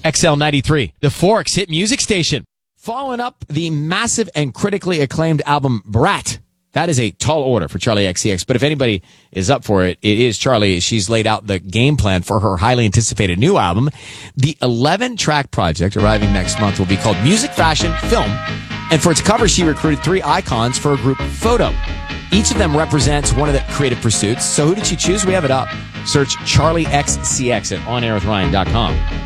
XL93, the Forks hit music station. Following up the massive and critically acclaimed album Brat. That is a tall order for Charli XCX, but if anybody is up for it, it is Charli. She's laid out the game plan for her highly anticipated new album. The 11-track project arriving next month will be called Music, Fashion, Film, and for its cover, she recruited 3 icons for a group photo. Each of them represents one of the creative pursuits. So who did she choose? We have it up. Search Charli XCX at onairwithryan.com.